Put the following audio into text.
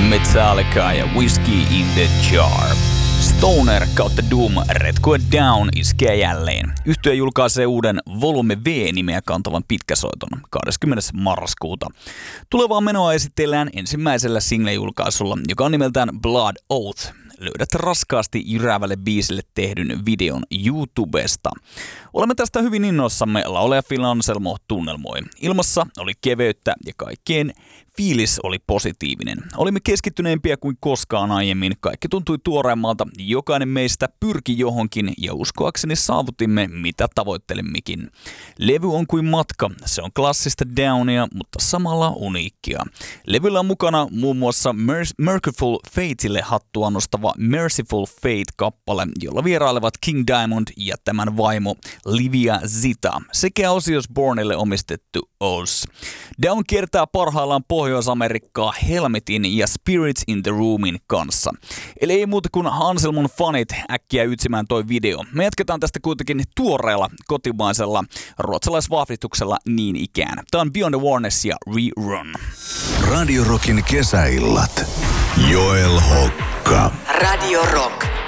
Metallica ja Whiskey in the Jar. Stoner kautta Doom retkue Down iskee jälleen. Yhtye julkaisee uuden Volume V-nimeä kantavan pitkäsoiton 20. marraskuuta. Tulevaa menoa esitellään ensimmäisellä single-julkaisulla, joka on nimeltään Blood Oath. Löydät raskaasti jyräävälle biisille tehdyn videon YouTubesta. Olemme tästä hyvin innoissamme, laulaja Phil Anselmo tunnelmoi. Ilmassa oli keveyttä ja kaikkien fiilis oli positiivinen. Olimme keskittyneempiä kuin koskaan aiemmin. Kaikki tuntui tuoreemmalta. Jokainen meistä pyrki johonkin ja uskoakseni saavutimme mitä tavoittelimmekin. Levy on kuin matka. Se on klassista Downia, mutta samalla uniikkia. Levyllä on mukana muun muassa Merciful Fateille hattua nostava Merciful Fate-kappale, jolla vierailevat King Diamond ja tämän vaimo Livia Zita sekä Ozzy Osbournelle omistettu Oz. Down kiertää parhaillaan Pohjois-Amerikkaa Helmetin ja Spirits in the Roomin kanssa. Eli ei muuta kuin Anselmon fanit äkkiä ytsimään toi video. Me jatketaan tästä kuitenkin tuoreella kotimaisella ruotsalaisvahvistuksella niin ikään. Tää on Beyond the Warness ja Rerun. Radio Rockin kesäillat. Joel Hokka. Radio Rock.